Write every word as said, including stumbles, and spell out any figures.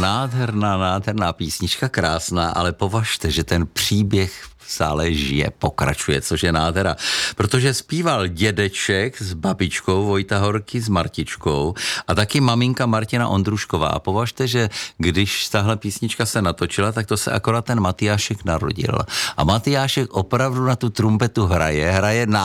nádherná, nádherná písnička, krásná, ale považte, že ten příběh stále žije, pokračuje, což je nádhera. Protože zpíval dědeček s babičkou Vojta Horky, s Martičkou a taky maminka Martina Ondrušková. A považte, že když tahle písnička se natočila, tak to se akorát ten Matyášek narodil. A Matyášek opravdu na tu trumpetu hraje, hraje na